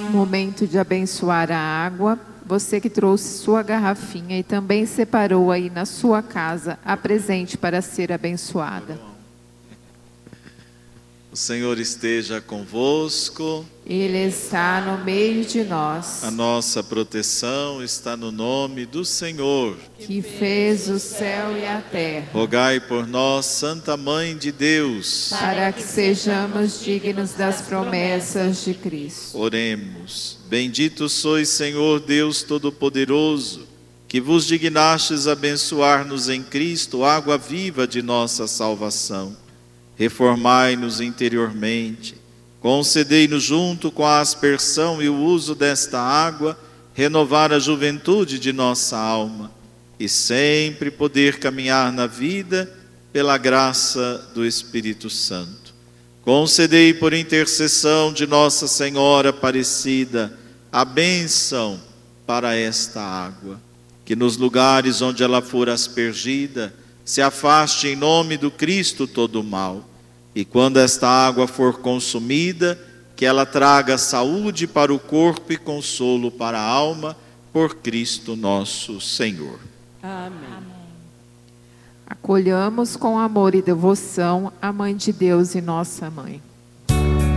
Momento de abençoar a água. Você que trouxe sua garrafinha e também separou aí na sua casa, apresente para ser abençoada. O Senhor esteja convosco. Ele está no meio de nós. A nossa proteção está no nome do Senhor, que fez o céu e a terra. Rogai por nós, Santa Mãe de Deus, para que sejamos dignos das promessas de Cristo. Oremos. Bendito sois, Senhor Deus Todo-Poderoso, que vos dignastes abençoar-nos em Cristo, água viva de nossa salvação. Reformai-nos interiormente, concedei-nos junto com a aspersão e o uso desta água, renovar a juventude de nossa alma e sempre poder caminhar na vida pela graça do Espírito Santo. Concedei por intercessão de Nossa Senhora Aparecida a bênção para esta água, que nos lugares onde ela for aspergida se afaste em nome do Cristo todo o mal, e quando esta água for consumida, que ela traga saúde para o corpo e consolo para a alma, por Cristo nosso Senhor. Amém. Acolhamos com amor e devoção a Mãe de Deus e nossa Mãe.